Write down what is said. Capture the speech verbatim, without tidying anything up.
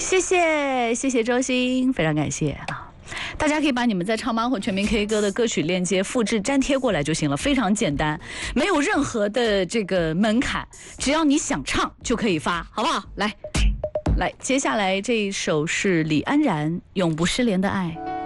谢谢谢谢周星，非常感谢啊！大家可以把你们在唱吧或全民 K 歌的歌曲链接复制粘贴过来就行了，非常简单，没有任何的这个门槛，只要你想唱就可以发，好不好？来，来，接下来这一首是李安然《永不失联的爱》。